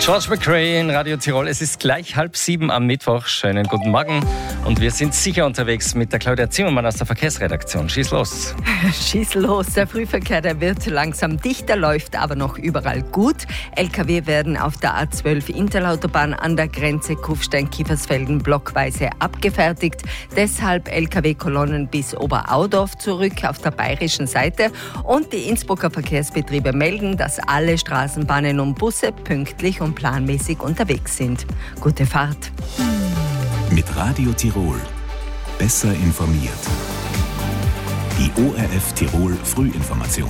George McRae in Radio Tirol. Es ist gleich 6:30 am Mittwoch. Schönen guten Morgen. Und wir sind sicher unterwegs mit der Claudia Zimmermann aus der Verkehrsredaktion. Schieß los. Schieß los. Der Frühverkehr, der wird langsam dichter, läuft aber noch überall gut. LKW werden auf der A12 Interlautobahn an der Grenze Kufstein-Kiefersfelden blockweise abgefertigt. Deshalb LKW-Kolonnen bis Oberaudorf zurück auf der bayerischen Seite. Und die Innsbrucker Verkehrsbetriebe melden, dass alle Straßenbahnen und Busse pünktlich und planmäßig unterwegs sind. Gute Fahrt. Mit Radio Tirol. Besser informiert. Die ORF Tirol Frühinformation.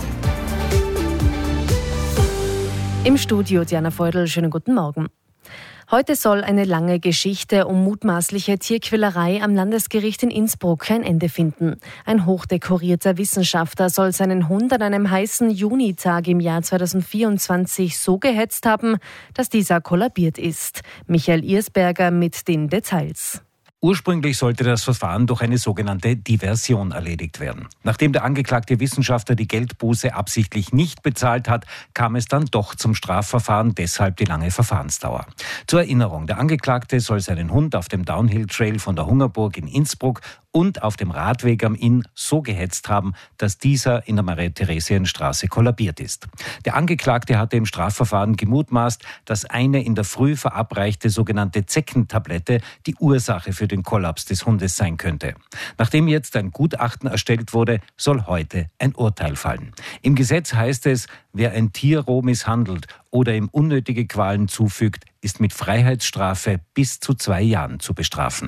Im Studio Diana Feudel, schönen guten Morgen. Heute soll eine lange Geschichte um mutmaßliche Tierquälerei am Landesgericht in Innsbruck ein Ende finden. Ein hochdekorierter Wissenschaftler soll seinen Hund an einem heißen Junitag im Jahr 2024 so gehetzt haben, dass dieser kollabiert ist. Michael Irsberger mit den Details. Ursprünglich sollte das Verfahren durch eine sogenannte Diversion erledigt werden. Nachdem der angeklagte Wissenschaftler die Geldbuße absichtlich nicht bezahlt hat, kam es dann doch zum Strafverfahren, deshalb die lange Verfahrensdauer. Zur Erinnerung, der Angeklagte soll seinen Hund auf dem Downhill-Trail von der Hungerburg in Innsbruck und auf dem Radweg am Inn so gehetzt haben, dass dieser in der Maria-Theresien-Straße kollabiert ist. Der Angeklagte hatte im Strafverfahren gemutmaßt, dass eine in der Früh verabreichte sogenannte Zeckentablette die Ursache für den Kollaps des Hundes sein könnte. Nachdem jetzt ein Gutachten erstellt wurde, soll heute ein Urteil fallen. Im Gesetz heißt es, wer ein Tier roh misshandelt oder ihm unnötige Qualen zufügt, ist mit Freiheitsstrafe bis zu 2 Jahren zu bestrafen.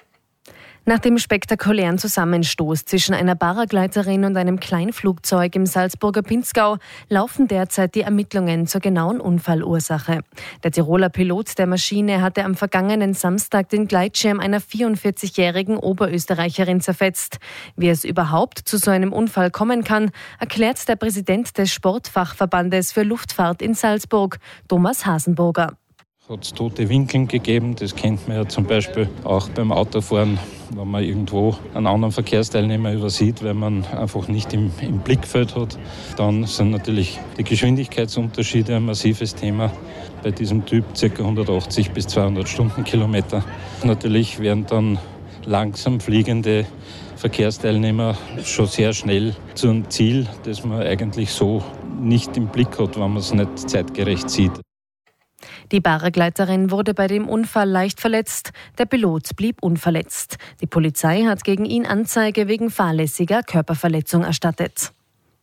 Nach dem spektakulären Zusammenstoß zwischen einer Paragleiterin und einem Kleinflugzeug im Salzburger Pinzgau laufen derzeit die Ermittlungen zur genauen Unfallursache. Der Tiroler Pilot der Maschine hatte am vergangenen Samstag den Gleitschirm einer 44-jährigen Oberösterreicherin zerfetzt. Wie es überhaupt zu so einem Unfall kommen kann, erklärt der Präsident des Sportfachverbandes für Luftfahrt in Salzburg, Thomas Hasenburger. Hat es tote Winkeln gegeben, das kennt man ja zum Beispiel auch beim Autofahren, wenn man irgendwo einen anderen Verkehrsteilnehmer übersieht, weil man einfach nicht im Blickfeld hat. Dann sind natürlich die Geschwindigkeitsunterschiede ein massives Thema. Bei diesem Typ ca. 180 bis 200 Stundenkilometer. Natürlich werden dann langsam fliegende Verkehrsteilnehmer schon sehr schnell zu einem Ziel, das man eigentlich so nicht im Blick hat, wenn man es nicht zeitgerecht sieht. Die Paragleiterin wurde bei dem Unfall leicht verletzt, der Pilot blieb unverletzt. Die Polizei hat gegen ihn Anzeige wegen fahrlässiger Körperverletzung erstattet.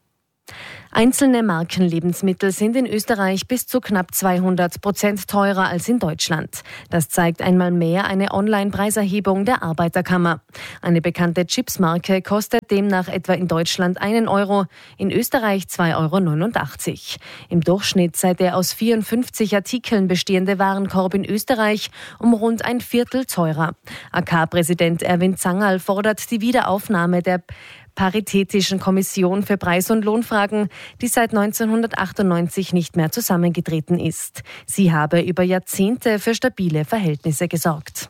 Einzelne Markenlebensmittel sind in Österreich bis zu knapp 200% teurer als in Deutschland. Das zeigt einmal mehr eine Online-Preiserhebung der Arbeiterkammer. Eine bekannte Chipsmarke kostet demnach etwa in Deutschland 1 Euro, in Österreich 2,89 Euro. Im Durchschnitt sei der aus 54 Artikeln bestehende Warenkorb in Österreich um rund ein Viertel teurer. AK-Präsident Erwin Zangerl fordert die Wiederaufnahme der Paritätischen Kommission für Preis- und Lohnfragen, die seit 1998 nicht mehr zusammengetreten ist. Sie habe über Jahrzehnte für stabile Verhältnisse gesorgt.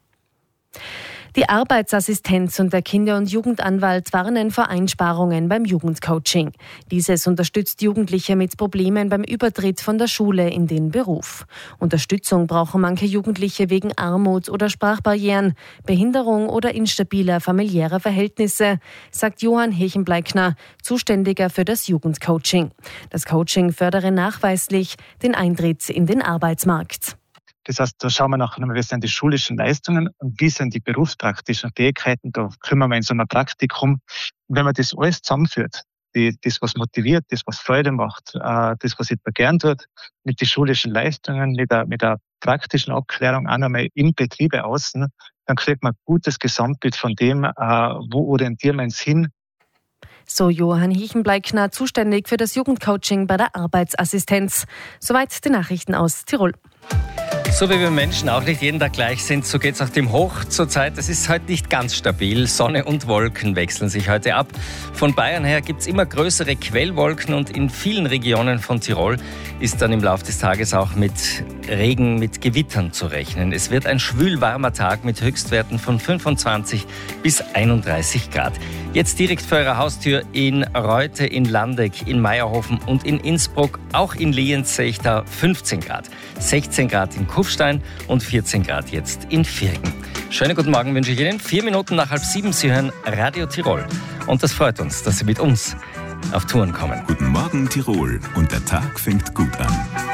Die Arbeitsassistenz und der Kinder- und Jugendanwalt warnen vor Einsparungen beim Jugendcoaching. Dieses unterstützt Jugendliche mit Problemen beim Übertritt von der Schule in den Beruf. Unterstützung brauchen manche Jugendliche wegen Armut oder Sprachbarrieren, Behinderung oder instabiler familiärer Verhältnisse, sagt Johann Hechenbleikner, Zuständiger für das Jugendcoaching. Das Coaching fördere nachweislich den Eintritt in den Arbeitsmarkt. Das heißt, da schauen wir nachher nochmal, wie sind die schulischen Leistungen und wie sind die berufspraktischen Fähigkeiten. Da kümmern wir in so einem Praktikum. Und wenn man das alles zusammenführt, das, was motiviert, das, was Freude macht, das, was jemand gern tut, mit den schulischen Leistungen, mit der praktischen Abklärung auch nochmal im Betriebe außen, dann kriegt man ein gutes Gesamtbild von dem, wo orientieren wir uns hin. So Johann Hechenbleikner, zuständig für das Jugendcoaching bei der Arbeitsassistenz. Soweit die Nachrichten aus Tirol. So wie wir Menschen auch nicht jeden Tag gleich sind, so geht es auch dem Hoch zurzeit. Es ist heute nicht ganz stabil. Sonne und Wolken wechseln sich heute ab. Von Bayern her gibt es immer größere Quellwolken und in vielen Regionen von Tirol ist dann im Laufe des Tages auch mit Regen, mit Gewittern zu rechnen. Es wird ein schwülwarmer Tag mit Höchstwerten von 25 bis 31 Grad. Jetzt direkt vor Ihrer Haustür in Reute, in Landeck, in Meierhofen und in Innsbruck, auch in Lienz sehe ich da 15 Grad. 16 Grad in Kufstein und 14 Grad jetzt in Virgen. Schönen guten Morgen wünsche ich Ihnen. 4 Minuten nach 6:30. Sie hören Radio Tirol. Und das freut uns, dass Sie mit uns auf Touren kommen. Guten Morgen Tirol und der Tag fängt gut an.